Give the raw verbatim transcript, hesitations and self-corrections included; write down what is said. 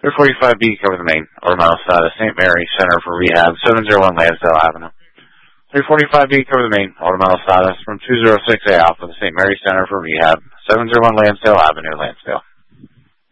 three forty-five B, cover the main. Ornamental status, Saint Mary Center for Rehab, seven oh one Lansdale Avenue. three forty-five B, cover the main. Ornamental status from two oh six A Alpha, the Saint Mary Center for Rehab, seven oh one Lansdale Avenue, Lansdale.